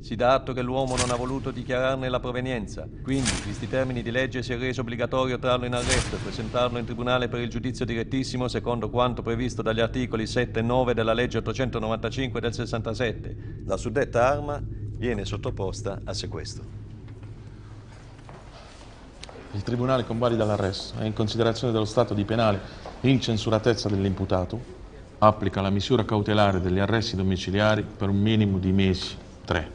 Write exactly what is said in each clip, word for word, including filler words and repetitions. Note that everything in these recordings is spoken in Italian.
Si dà atto che l'uomo non ha voluto dichiararne la provenienza. Quindi, visti i termini di legge, si è reso obbligatorio trarlo in arresto e presentarlo in tribunale per il giudizio direttissimo secondo quanto previsto dagli articoli sette e nove della legge ottocentonovantacinque del sessantasette. La suddetta arma viene sottoposta a sequestro. Il Tribunale convalida l'arresto e, in considerazione dello stato di penale incensuratezza dell'imputato, applica la misura cautelare degli arresti domiciliari per un minimo di mesi, tre.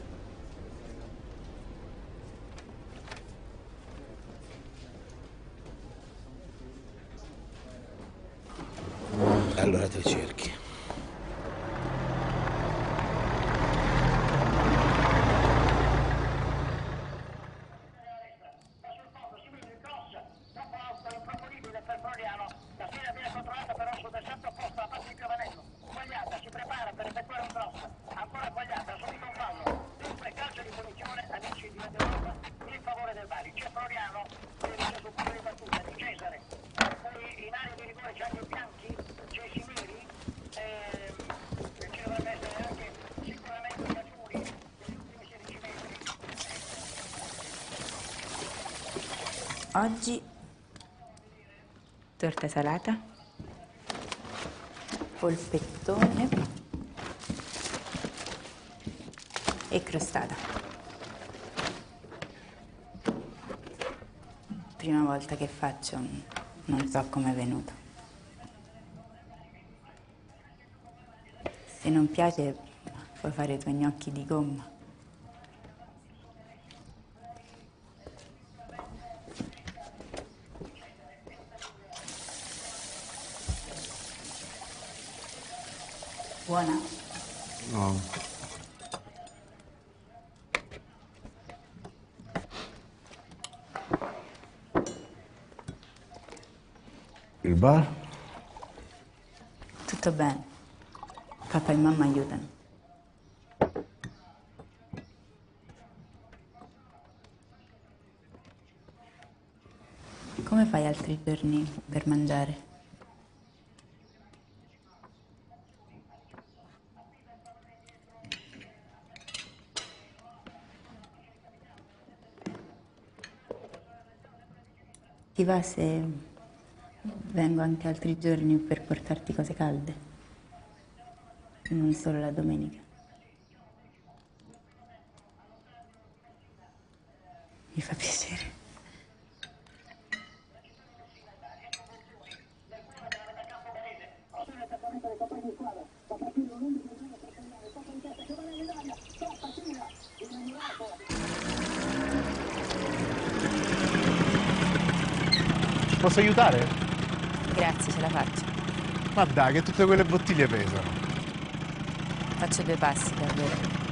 Allora ti cerchi. Oggi torta salata, polpettone e crostata. Prima volta che faccio, non so com'è venuto. Se non piace, puoi fare i tuoi gnocchi di gomma. Buona? No. Il bar? Tutto bene. Papà e mamma aiutano. Come fai altri giorni per mangiare? Ti va se vengo anche altri giorni per portarti cose calde? Non solo la domenica. Mi fa piacere. Posso aiutare? Grazie, ce la faccio. Ma dai, che tutte quelle bottiglie pesano. Faccio due passi, davvero.